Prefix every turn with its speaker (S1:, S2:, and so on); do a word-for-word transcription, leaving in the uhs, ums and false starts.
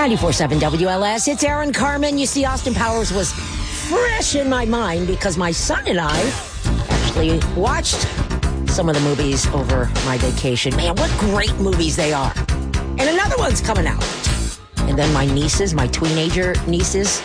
S1: ninety-four point seven W L S. It's Aaron Carmen. You see, Austin Powers was fresh in my mind because my son and I actually watched some of the movies over my vacation. Man, what great movies they are. And another one's coming out. And then my nieces, my teenager nieces,